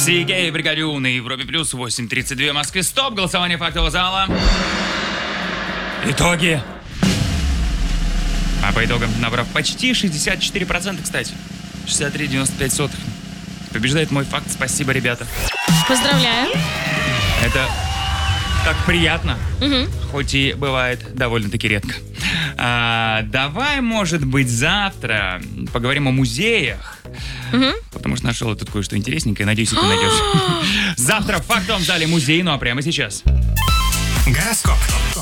Сигей Бригадю на Европе Плюс, 8:32 в Москве. Стоп, голосование фактового зала. Итоги. А по итогам, набрав почти 64%, кстати, 63,95. Побеждает мой факт. Спасибо, ребята. Поздравляю. Это так приятно, Угу. хоть и бывает довольно-таки редко. Давай, может быть, завтра поговорим о музеях. Угу. Потому что нашел тут кое-что интересненькое. Надеюсь, и ты найдешь. Завтра в фактовом зале музей, ну а прямо сейчас. Гороскоп.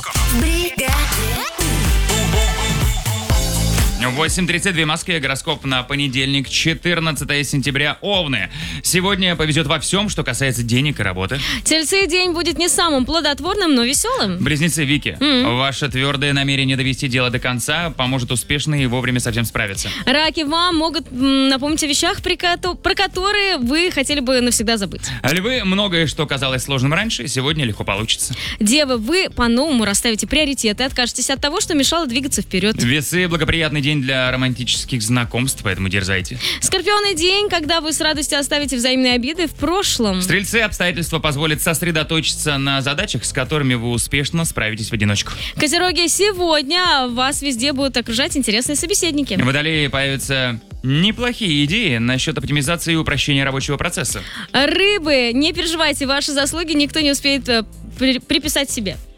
8:32 в Москве. Гороскоп на понедельник, 14 сентября. Овны. Сегодня повезет во всем, что касается денег и работы. Тельцы, день будет не самым плодотворным, но веселым. Близнецы, Вики. Ваше твердое намерение довести дело до конца поможет успешно и вовремя со всем справиться. Раки, вам могут напомнить о вещах, про которые вы хотели бы навсегда забыть. Львы, многое, что казалось сложным раньше, сегодня легко получится. Девы, вы по-новому расставите приоритеты, откажетесь от того, что мешало двигаться вперед. Весы, благоприятный день для романтических знакомств, поэтому дерзайте. Скорпионы, день, когда вы с радостью оставите взаимные обиды в прошлом. Стрельцы, обстоятельства позволят сосредоточиться на задачах, с которыми вы успешно справитесь в одиночку. Козероги, сегодня вас везде будут окружать интересные собеседники. Водолеи, появятся неплохие идеи насчет оптимизации и упрощения рабочего процесса. Рыбы, не переживайте, ваши заслуги никто не успеет приписать себе.